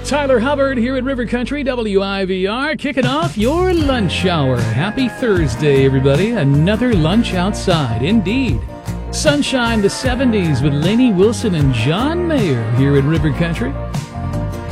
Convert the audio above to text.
Tyler Hubbard here at River Country WIVR, kicking off your lunch hour. Happy Thursday, everybody. Another lunch outside, indeed. Sunshine, the 70s with Lainey Wilson and John Mayer here at River Country.